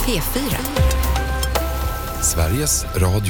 P4. Sveriges Radio.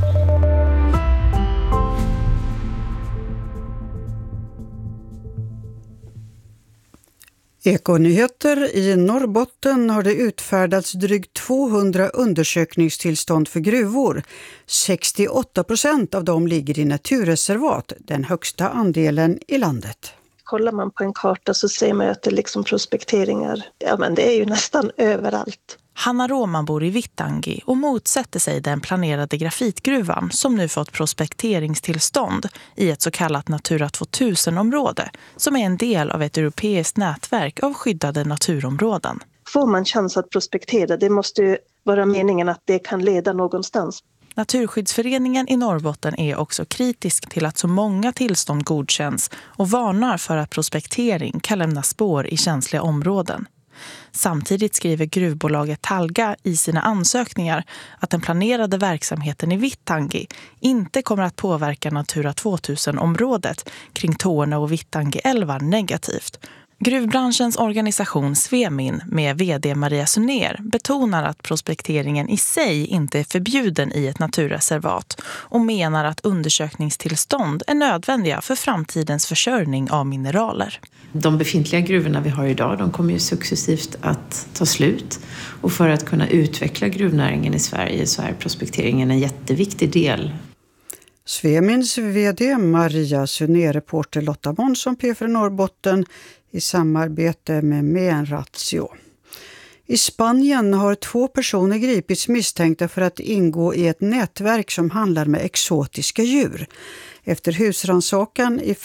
Ekonyheter i Norrbotten har det utfärdats drygt 200 undersökningstillstånd för gruvor. 68% av dem ligger i naturreservat, den högsta andelen i landet. Kollar man på en karta så ser man att det är liksom prospekteringar. Ja, men det är ju nästan överallt. Hanna Roman bor i Vittangi och motsätter sig den planerade grafitgruvan som nu fått prospekteringstillstånd i ett så kallat Natura 2000-område som är en del av ett europeiskt nätverk av skyddade naturområden. Får man chans att prospektera, det måste ju vara meningen att det kan leda någonstans. Naturskyddsföreningen i Norrbotten är också kritisk till att så många tillstånd godkänns och varnar för att prospektering kan lämna spår i känsliga områden. Samtidigt skriver gruvbolaget Talga i sina ansökningar att den planerade verksamheten i Vittangi inte kommer att påverka Natura 2000-området kring Torne och Vittangi-älvar negativt. Gruvbranschens organisation Svemin med vd Maria Suner betonar att prospekteringen i sig inte är förbjuden i ett naturreservat och menar att undersökningstillstånd är nödvändiga för framtidens försörjning av mineraler. De befintliga gruvorna vi har idag, de kommer ju successivt att ta slut. Och för att kunna utveckla gruvnäringen i Sverige så är prospekteringen en jätteviktig del. Svemins vd Maria Suner, reporter Lotta Månsson, P4 Norrbotten i samarbete med Menratio. I Spanien har 2 personer gripits misstänkta för att ingå i ett nätverk som handlar med exotiska djur. Efter husrannsakan i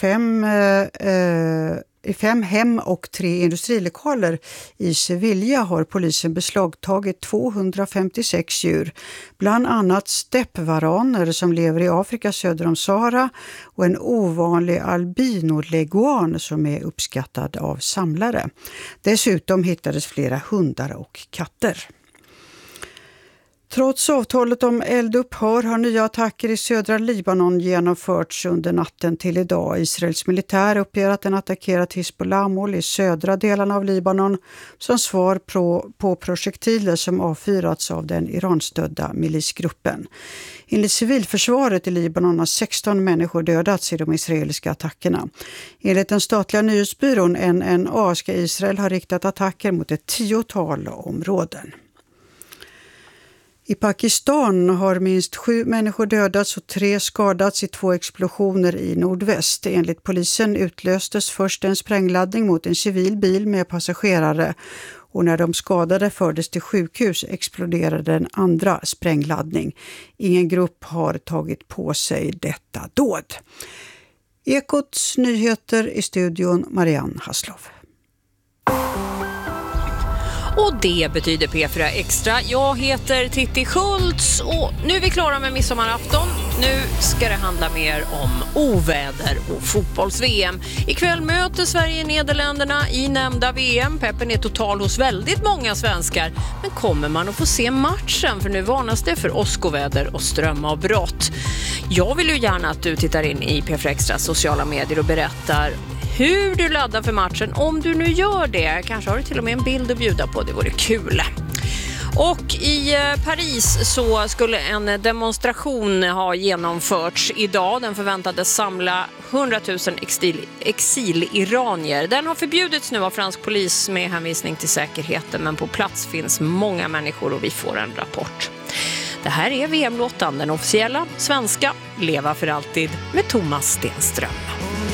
5 hem och 3 industrilokaler i Sevilla har polisen beslagtagit 256 djur. Bland annat steppvaraner som lever i Afrika söder om Sahara och en ovanlig albinoleguan som är uppskattad av samlare. Dessutom hittades flera hundar och katter. Trots avtalet om eldupphör har nya attacker i södra Libanon genomförts under natten till idag. Israels militär uppger att den attackerat Hizbollah-mål i södra delarna av Libanon som svar på projektiler som avfyrats av den iranstödda milisgruppen. Enligt civilförsvaret i Libanon har 16 människor dödats i de israeliska attackerna. Enligt den statliga nyhetsbyrån NNA ska Israel ha riktat attacker mot ett 10-tal områden. I Pakistan har minst 7 människor dödats och 3 skadats i 2 explosioner i nordväst. Enligt polisen utlöstes först en sprängladdning mot en civil bil med passagerare och när de skadade fördes till sjukhus exploderade en andra sprängladdning. Ingen grupp har tagit på sig detta dåd. Ekots nyheter i studion Marianne Hasslov. Och det betyder P4 Extra. Jag heter Titti Schultz och nu är vi klara med midsommarafton. Nu ska det handla mer om oväder och fotbolls-VM. Ikväll möter Sverige Nederländerna i nämnda VM. Peppen är total hos väldigt många svenskar. Men kommer man att få se matchen? För nu varnas det för åskoväder och strömavbrott. Jag vill ju gärna att du tittar in i P4 Extras sociala medier och berättar hur du laddar för matchen. Om du nu gör det, kanske har du till och med en bild att bjuda på, det vore kul. Och i Paris så skulle en demonstration ha genomförts idag. Den förväntades samla 100 000 exiliranier. Den har förbjudits nu av fransk polis med hänvisning till säkerheten, men på plats finns många människor och vi får en rapport. Det här är VM-låten, den officiella svenska Leva för alltid med Thomas Stenström.